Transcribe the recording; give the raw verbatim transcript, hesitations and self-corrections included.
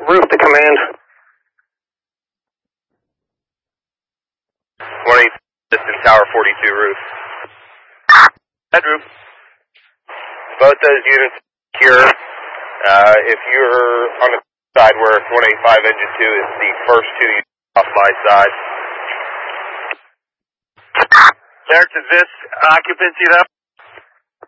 roof to command. one eight, distance tower forty-two roof. Head roof. Both those units secure. Uh, if you're on the side where one eighty-five engine two is the first two units off my side. Derek, is this occupancy up?